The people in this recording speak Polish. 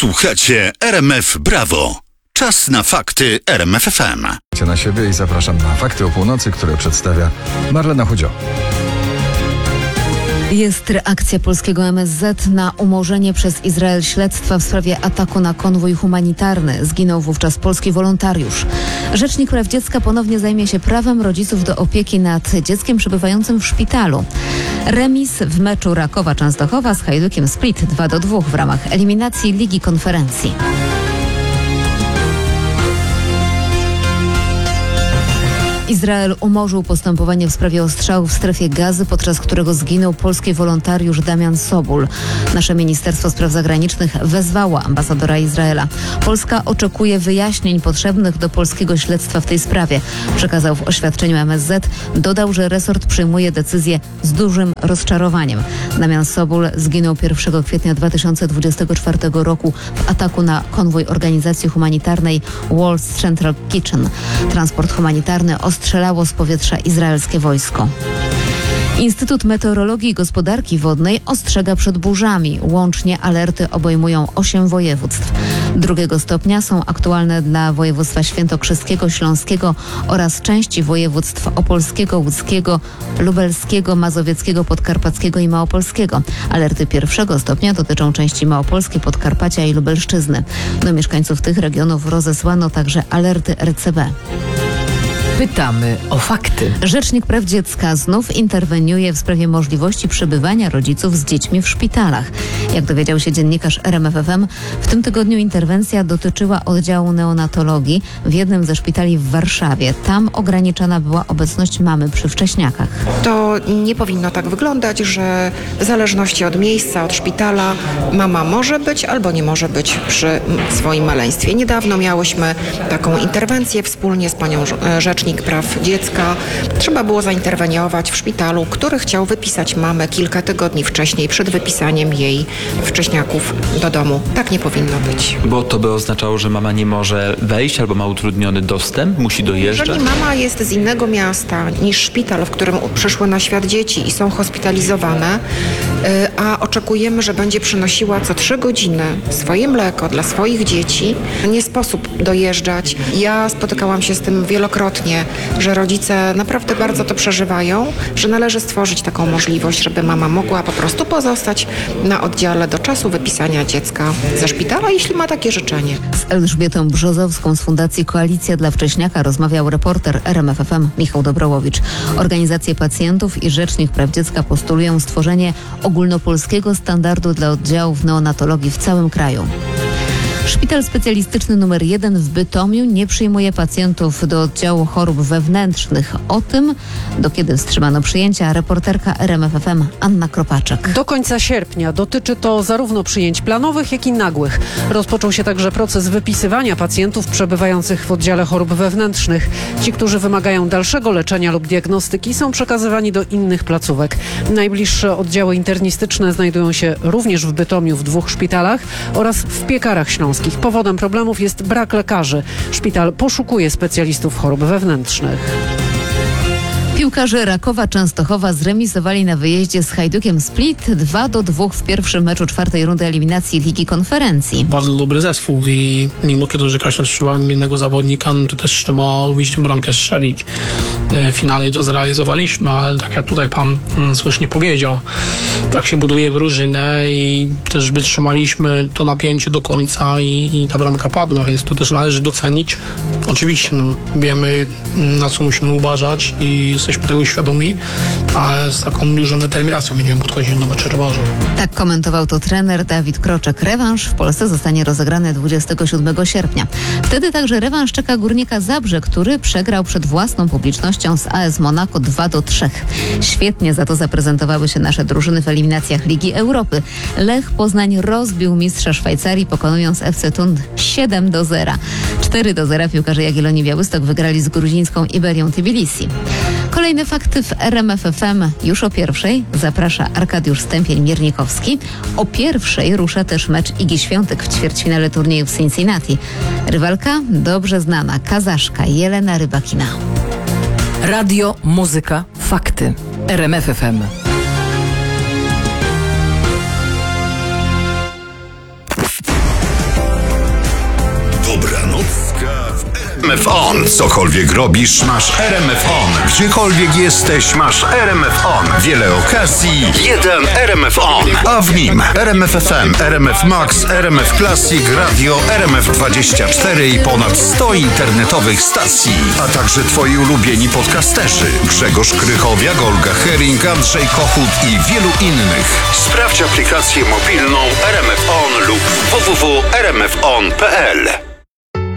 Słuchacie RMF Brawo. Czas na fakty RMF FM. Na siebie i zapraszam na fakty o północy, które przedstawia Marlena Chudzio. Jest reakcja polskiego MSZ na umorzenie przez Izrael śledztwa w sprawie ataku na konwój humanitarny. Zginął wówczas polski wolontariusz. Rzecznik praw dziecka ponownie zajmie się prawem rodziców do opieki nad dzieckiem przebywającym w szpitalu. Remis w meczu Rakowa Częstochowa z Hajdukiem Split 2-2 w ramach eliminacji Ligi Konferencji. Izrael umorzył postępowanie w sprawie ostrzału w strefie Gazy, podczas którego zginął polski wolontariusz Damian Sobul. Nasze Ministerstwo Spraw Zagranicznych wezwało ambasadora Izraela. Polska oczekuje wyjaśnień potrzebnych do polskiego śledztwa w tej sprawie. Przekazał w oświadczeniu MSZ. Dodał, że resort przyjmuje decyzję z dużym rozczarowaniem. Damian Sobul zginął 1 kwietnia 2024 roku w ataku na konwój organizacji humanitarnej World Central Kitchen. Transport humanitarny ostrzelało z powietrza izraelskie wojsko. Instytut Meteorologii i Gospodarki Wodnej ostrzega przed burzami. Łącznie alerty obejmują 8 województw. 2 stopnia są aktualne dla województwa świętokrzyskiego, śląskiego oraz części województw opolskiego, łódzkiego, lubelskiego, mazowieckiego, podkarpackiego i małopolskiego. Alerty 1 stopnia dotyczą części Małopolski, Podkarpacia i Lubelszczyzny. Do mieszkańców tych regionów rozesłano także alerty RCB. Pytamy o fakty. Rzecznik praw dziecka znów interweniuje w sprawie możliwości przebywania rodziców z dziećmi w szpitalach. Jak dowiedział się dziennikarz RMF FM, w tym tygodniu interwencja dotyczyła oddziału neonatologii w jednym ze szpitali w Warszawie. Tam ograniczana była obecność mamy przy wcześniakach. To nie powinno tak wyglądać, że w zależności od miejsca, od szpitala mama może być albo nie może być przy swoim maleństwie. Niedawno miałyśmy taką interwencję wspólnie z panią rzecznik praw dziecka. Trzeba było zainterweniować w szpitalu, który chciał wypisać mamę kilka tygodni wcześniej, przed wypisaniem jej wcześniaków do domu. Tak nie powinno być. Bo to by oznaczało, że mama nie może wejść albo ma utrudniony dostęp, musi dojeżdżać? Jeżeli mama jest z innego miasta niż szpital, w którym przyszły na świat dzieci i są hospitalizowane, a oczekujemy, że będzie przynosiła co 3 godziny swoje mleko dla swoich dzieci, nie sposób dojeżdżać. Ja spotykałam się z tym wielokrotnie, że rodzice naprawdę bardzo to przeżywają, że należy stworzyć taką możliwość, żeby mama mogła po prostu pozostać na oddziale do czasu wypisania dziecka ze szpitala, jeśli ma takie życzenie. Z Elżbietą Brzozowską z Fundacji Koalicja dla Wcześniaka rozmawiał reporter RMF FM Michał Dobrołowicz. Organizacje pacjentów i Rzecznik Praw Dziecka postulują stworzenie ogólnopolskiego standardu dla oddziałów neonatologii w całym kraju. Szpital specjalistyczny nr 1 w Bytomiu nie przyjmuje pacjentów do oddziału chorób wewnętrznych. O tym, do kiedy wstrzymano przyjęcia, reporterka RMF FM Anna Kropaczek. Do końca sierpnia dotyczy to zarówno przyjęć planowych, jak i nagłych. Rozpoczął się także proces wypisywania pacjentów przebywających w oddziale chorób wewnętrznych. Ci, którzy wymagają dalszego leczenia lub diagnostyki, są przekazywani do innych placówek. Najbliższe oddziały internistyczne znajdują się również w Bytomiu w 2 szpitalach oraz w Piekarach Śląskich. Powodem problemów jest brak lekarzy. Szpital poszukuje specjalistów chorób wewnętrznych. Piłkarze Rakowa Częstochowa zremisowali na wyjeździe z Hajdukiem Split 2-2 w pierwszym meczu 4. rundy eliminacji Ligi Konferencji. Bardzo dobry zespół i mimo kiedy rzeka strzeliła innego zawodnika, no to też trzeba lubić tę bramkę strzelić. W finale to zrealizowaliśmy, ale tak jak tutaj pan słusznie powiedział, tak się buduje drużynę i też wytrzymaliśmy to napięcie do końca i ta bramka padła, więc to też należy docenić. Oczywiście wiemy, na co musimy uważać i jesteśmy tego świadomi, ale z taką dużą determinacją będziemy podchodzić do meczu rewanżu. Tak komentował to trener Dawid Kroczek. Rewanż w Polsce zostanie rozegrany 27 sierpnia. Wtedy także rewanż czeka Górnika Zabrze, który przegrał przed własną publicznością z AS Monaco 2-3. Świetnie za to zaprezentowały się nasze drużyny w eliminacjach Ligi Europy. Lech Poznań rozbił mistrza Szwajcarii, pokonując FC Thun 7-0. 4-0 piłkarze Jagiellonii Białystok wygrali z gruzińską Iberią Tbilisi. Kolejne fakty w RMF FM już o 1:00 zaprasza Arkadiusz Stępień-Miernikowski. O 1:00 rusza też mecz Igi Świątek w ćwierćfinale turnieju w Cincinnati. Rywalka dobrze znana, Kazaszka Jelena Rybakina. Radio, muzyka, fakty. RMF FM. RMF On. Cokolwiek robisz, masz RMF On. Gdziekolwiek jesteś, masz RMF On. Wiele okazji, jeden RMF On. A w nim RMF FM, RMF Max, RMF Classic, Radio RMF24 i ponad 100 internetowych stacji. A także twoi ulubieni podcasterzy. Grzegorz Krychowiak, Olga Hering, Andrzej Kochut i wielu innych. Sprawdź aplikację mobilną RMF On lub www.rmfon.pl.